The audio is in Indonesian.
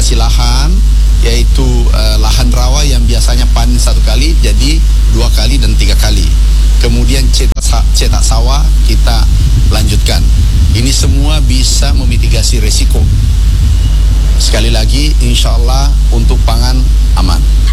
konservasi lahan, yaitu lahan rawa yang biasanya panen 1 kali jadi 2 kali dan 3 kali. Kemudian cetak sawah kita lanjutkan. Ini semua bisa memitigasi resiko. Sekali lagi, insya Allah untuk pangan aman.